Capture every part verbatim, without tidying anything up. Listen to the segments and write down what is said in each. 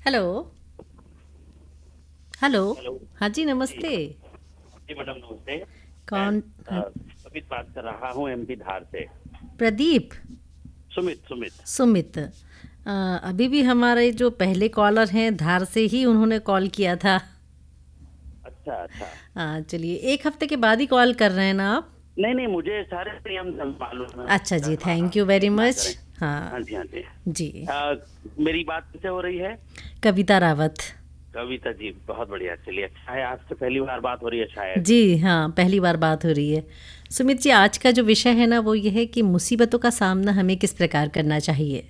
Hello. Hello. Hello. हाँ जी, जी नमस्ते। जी madam, नमस्ते। मैं कौन? हाँ, अ, सुमित बात कर रहा हूँ, एमपी धार से। प्रदीप। सुमित सुमित। सुमित। अ, अभी भी हमारे जो पहले कॉलर हैं धार से ही उन्होंने कॉल किया था। अच्छा अच्छा। हाँ, चलिए, एक हफ्ते के बाद ही कॉल कर रहे हैं ना आप? नहीं नहीं, मुझे सारे नियम मालूम है। अच्छा जी, हाँ, थैंक यू वेरी ना मच। करें। हाँ हाँ जी हाँ जी। जी। अ, मेरी बात किससे हो रही है? कविता रावत। कविता जी, बहुत बढ़िया। चलिए, अच्छा है, आज से पहली बार बात हो रही है शायद। जी हाँ, पहली बार बात हो रही है। सुमित जी, आज का जो विषय है ना वो ये है कि मुसीबतों का सामना हमें किस प्रकार करना चाहिए।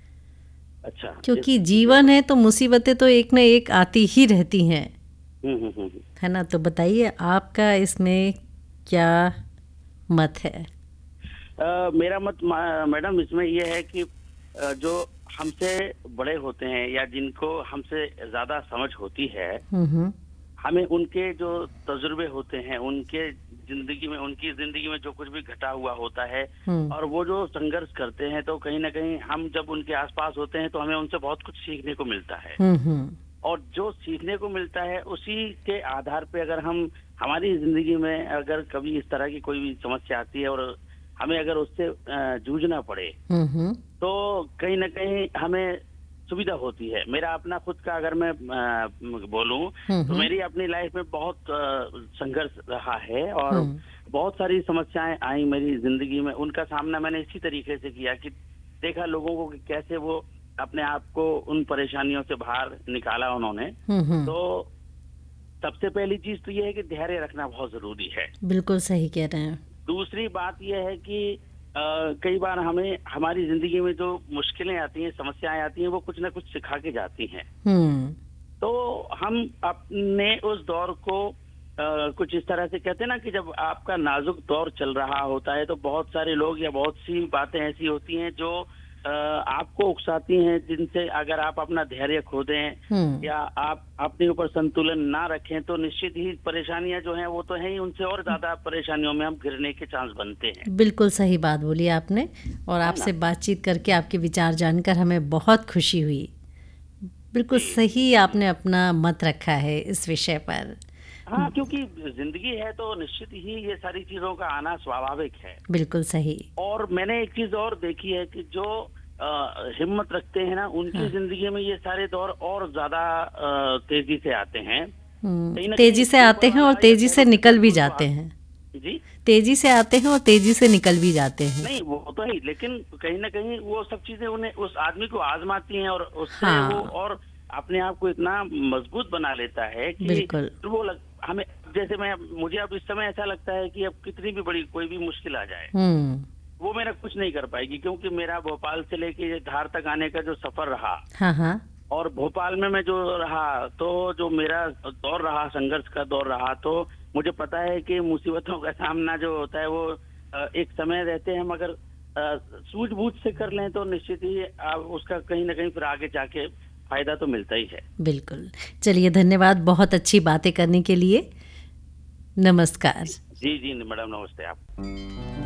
अच्छा, इस क्योंकि विषय जीवन पर। है तो मुसीबतें तो एक न एक आती ही रहती हैं, हम्म हम्म हम्म हम्म। है ना? तो बताइए आपका इसमें क्या मत है? अ, मेरा मत मा- मैडम इसमें यह है कि अ, जो हमसे बड़े होते हैं या जिनको हमसे ज्यादा समझ होती है, हम्म हम्म हमें उनके जो तजुर्बे होते हैं, उनके जिंदगी में, उनकी जिंदगी में जो कुछ भी घटा हुआ होता है, हम्म और वो जो संघर्ष करते हैं, तो कहीं ना कहीं हम जब उनके आसपास होते हैं तो हमें उनसे बहुत कुछ सीखने को मिलता है। हम्म हम्म और जो सीखने को मिलता है उसी के आधार पे अगर हम, हमारी जिंदगी में अगर कभी इस तरह की कोई भी समस्या आती है और हमें अगर उससे अ, जूझना पड़े, हम्म हम्म तो कहीं ना कहीं हमें सुविधा होती है। मेरा अपना खुद का अगर मैं अ, बोलूं, हम्म तो हम्म मेरी अपनी लाइफ में बहुत अ, संघर्ष रहा है, और हम्म, बहुत सारी समस्याएं आई मेरी जिंदगी में। उनका सामना मैंने इसी तरीके से किया कि देखा लोगों को कि कैसे वो अपने आप को उन परेशानियों से बाहर निकाला उन्होंने। हम्म, हम्म। तो सबसे पहली चीज तो ये है कि धैर्य रखना बहुत जरूरी है। बिल्कुल सही कह रहे हैं। दूसरी बात यह है कि अ, कई बार हमें हमारी जिंदगी में जो मुश्किलें आती हैं, समस्याएं आती हैं, वो कुछ ना कुछ सिखा के जाती हैं। हम्म तो हम अपने उस दौर को अ, कुछ इस तरह से कहते हैं ना कि जब आपका नाजुक दौर चल रहा होता है, तो बहुत सारे लोग या बहुत सी बातें ऐसी होती हैं जो अ, आपको उकसाती हैं, जिनसे अगर आप अपना धैर्य खो दें हम्म या आप अपने ऊपर संतुलन ना रखें, तो निश्चित ही परेशानियां जो हैं वो तो है ही, उनसे और ज्यादा परेशानियों में हम गिरने के चांस बनते हैं। बिल्कुल सही बात बोली आपने। और है ना? आपसे बातचीत करके आपके विचार जानकर हमें बहुत खुशी हुई। बिल्कुल जी जी सही जी। आपने अपना मत रखा है इस विषय पर। हाँ, क्योंकि जिंदगी है तो निश्चित ही ये सारी चीजों का आना स्वाभाविक है। बिल्कुल सही। और मैंने एक चीज और देखी है कि जो अ, हिम्मत रखते हैं ना, उनकी हाँ। जिंदगी में ये सारे दौर और ज्यादा अ, तेजी से आते हैं। हम्म, कहीं ना तेजी कहीं से ऊपर आते हैं और वाला या तेजी से गॉड कहते हैं निकल कि भी उनको जाते हाथ। हैं। जी। तेजी से आते हैं और तेजी से निकल भी जाते हैं। नहीं, वो तो है ही, लेकिन कहीं ना कहीं वो सब चीजें उन्हें, उस आदमी को आजमाती हैं, और उससे वो हाँ। और अपने आप को इतना मजबूत बना लेता है कि बिल्कुल। फिर वो लग, हमें, जैसे मैं, मुझे अब इस समय ऐसा लगता है कि अब कितनी भी बड़ी कोई भी मुश्किल आ जाए, हम्म। वो मेरा कुछ नहीं कर पाएगी, क्योंकि मेरा भोपाल से लेके धार तक आने का जो सफर रहा, हाँ हाँ। और भोपाल में मैं जो रहा, तो जो मेरा दौर रहा, संघर्ष का दौर रहा, तो मुझे पता है कि मुसीबतों का सामना जो होता है वो अ, एक समय रहते हैं, मगर अ, सूझबूझ से कर लें तो निश्चित ही आप उसका कहीं ना कहीं फिर आगे जाके फायदा तो मिलता ही है। बिल्कुल। चलिए, धन्यवाद बहुत अच्छी बातें करने के लिए। नमस्कार। जी जी जी मैडम, नमस्ते आप।